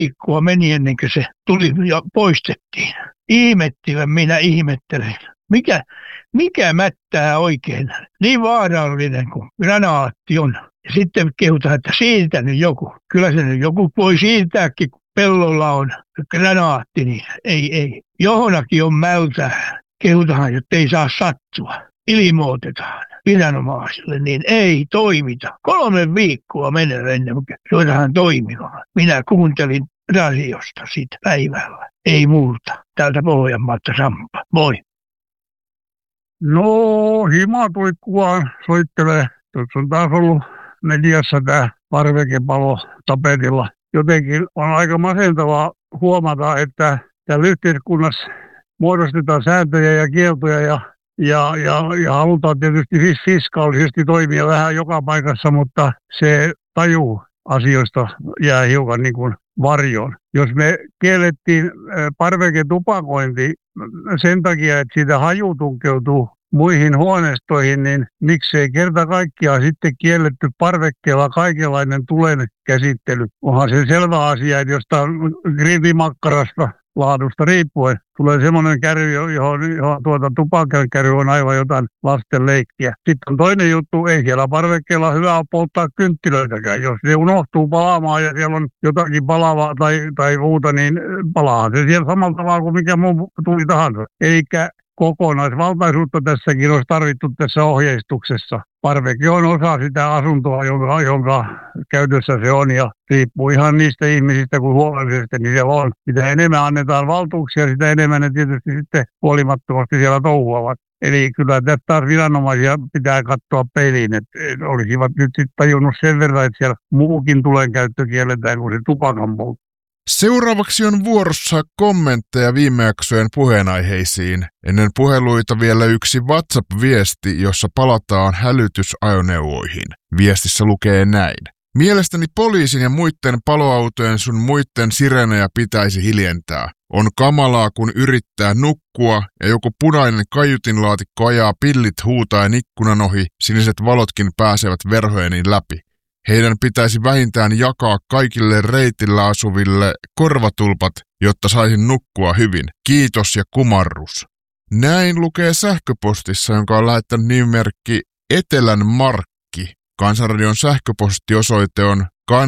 viikkoa meni ennen kuin se tuli ja poistettiin. Minä ihmettelen. Mikä mättää oikein? Niin vaarallinen kuin granaatti on. Ja sitten kehutaan, että siirtä nyt joku. Kyllä se nyt joku voi siirtääkin, kun pellolla on granaatti, niin ei. Johonakin on mältää. Kehutaan, että ei saa sattua. Ilmoitetaan viranomaisille, niin ei toimita. 3 viikkoa menee ennen kuin ruvetaan toimimaan. Minä kuuntelin radiosta siitä päivällä. Ei muuta. Täältä Pohjanmaalta Sampa. Moi. No, himatuikkua soittelee. Tuossa on taas ollut mediassa tämä parvekepalo tapetilla. Jotenkin on aika masentavaa huomata, että täällä yhteiskunnassa muodostetaan sääntöjä ja kieltoja ja halutaan tietysti fiskaalisesti toimia vähän joka paikassa, mutta se taju asioista jää hiukan niin kuin varjoon. Jos me kiellettiin parveketupakointi sen takia, että siitä haju tunkeutuu muihin huoneistoihin, niin miksei kerta kaikkiaan sitten kielletty parvekkeella kaikenlainen tulen käsittely. Onhan se selvä asia, että jostain grillimakkarasta laadusta riippuen tulee semmoinen kärry, johon tupakan kärry on aivan jotain lasten leikkiä. Sitten on toinen juttu, ei siellä parvekkeella hyvä ole polttaa kynttilöitäkään. Jos se unohtuu palaamaan ja siellä on jotakin palavaa tai muuta, niin palaa se siellä samalla tavalla kuin mikä muu tuli tahansa. Eikä kokonaisvaltaisuutta tässäkin olisi tarvittu tässä ohjeistuksessa. Parveke on osa sitä asuntoa, jonka käytössä se on, ja riippuu ihan niistä ihmisistä, kun huolellisesti niin siellä on. Mitä enemmän annetaan valtuuksia, sitä enemmän ne tietysti sitten huolimattomasti siellä touhuavat. Eli kyllä tästä taas viranomaisia pitää katsoa peiliin, että olisivat nyt sitten tajunnut sen verran, että siellä muukin tulen käyttö kielletään kuin se tupakan poltto. Seuraavaksi on vuorossa kommentteja viime jaksojen puheenaiheisiin. Ennen puheluita vielä yksi WhatsApp-viesti, jossa palataan hälytysajoneuvoihin. Viestissä lukee näin. Mielestäni poliisin ja muiden paloautojen sun muiden sirenejä pitäisi hiljentää. On kamalaa, kun yrittää nukkua ja joku punainen kaiutinlaatikko ajaa pillit huutaen ikkunan ohi, siniset valotkin pääsevät verhojeni läpi. Heidän pitäisi vähintään jakaa kaikille reitillä asuville korvatulpat, jotta saisin nukkua hyvin. Kiitos ja kumarrus. Näin lukee sähköpostissa, jonka on lähettänyt nimimerkki Etelän Markki. Kansanradion sähköpostiosoite on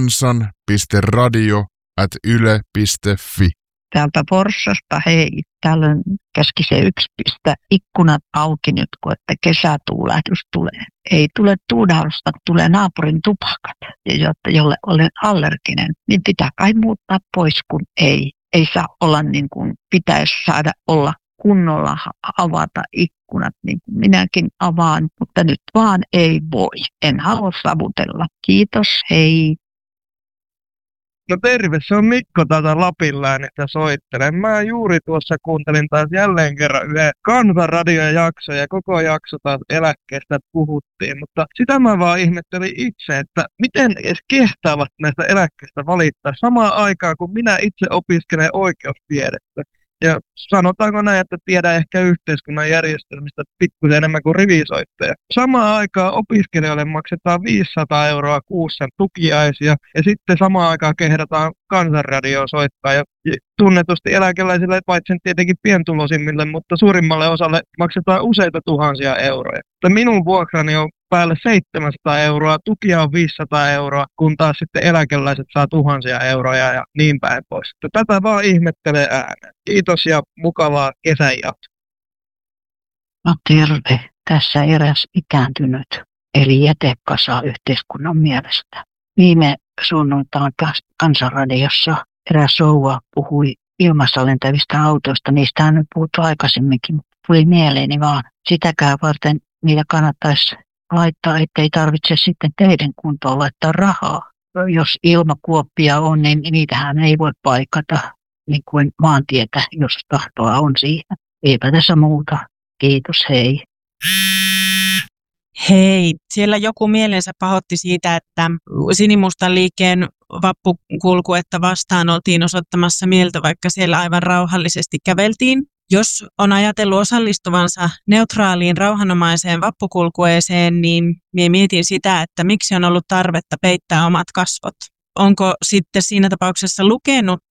kansan.radio@yle.fi. Täältä Forssasta, hei, täällä on käski se yksi pistä ikkunat auki nyt, kun että kesätuulähdys tulee. Ei tule tuudausta, tulee naapurin tupakat, jolle olen allerginen, niin pitää kai muuttaa pois, kun ei saa olla niin kuin pitäisi saada olla kunnolla avata ikkunat, niin kuin minäkin avaan, mutta nyt vaan ei voi. En halua savutella. Kiitos, hei. No terve, se on Mikko täältä Lapinläänistä soittelen. Mä juuri tuossa kuuntelin taas jälleen kerran yhden Kansanradion jakson ja koko jakso taas eläkkeestä puhuttiin. Mutta sitä mä vaan ihmettelin itse, että miten edes kehtaavat näistä eläkkeistä valittaa samaan aikaan, kun minä itse opiskelen oikeustiedettä. Ja sanotaanko näin, että tiedän ehkä yhteiskunnan järjestelmistä pikkusen enemmän kuin rivisoittaja. Samaan aikaan opiskelijoille maksetaan 500 € kuussa tukiaisia ja sitten samaan aikaan kehdataan Kansanradioon soittaa. Ja tunnetusti eläkeläisille, paitsi tietenkin pientuloisimmille, mutta suurimmalle osalle maksetaan useita tuhansia euroja. Minun vuokrani on päälle 700 €, tukia on 500 €, kun taas sitten eläkeläiset saa tuhansia euroja ja niin päin pois. Tätä vaan ihmettelee ääneen. Kiitos ja mukavaa kesän jatkoa. No terve. Tässä eräs ikääntynyt, eli jätekasa yhteiskunnan mielestä. Viime sunnuntain Kansanradiossa eräs rouva puhui ilmassa lentävistä autoista. Niistä on nyt puhuttu aikaisemminkin. Tuli mieleeni vaan, sitäkään varten niitä kannattaisi laittaa, ettei tarvitse sitten teidän kuntoon laittaa rahaa. Jos ilmakuoppia on, niin niitähän ei voi paikata niin kuin maantietä, jos tahtoa on siihen. Eipä tässä muuta. Kiitos, hei. Hei, siellä joku mielensä pahoitti siitä, että Sinimustan liikkeen vappukulkuetta vastaan oltiin osoittamassa mieltä, vaikka siellä aivan rauhallisesti käveltiin. Jos on ajatellut osallistuvansa neutraaliin rauhanomaiseen vappukulkueeseen, niin minä mietin sitä, että miksi on ollut tarvetta peittää omat kasvot. Onko sitten siinä tapauksessa lukenut